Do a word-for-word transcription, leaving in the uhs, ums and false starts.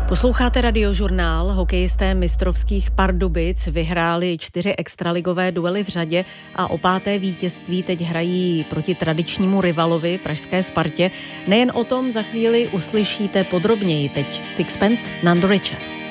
Posloucháte Radiožurnál. Hokejisté mistrovských Pardubic vyhráli čtyři extraligové duely v řadě a o páté vítězství teď hrají proti tradičnímu rivalovi pražské Spartě. Nejen o tom za chvíli uslyšíte podrobněji. Teď Sixpence Nando Richer.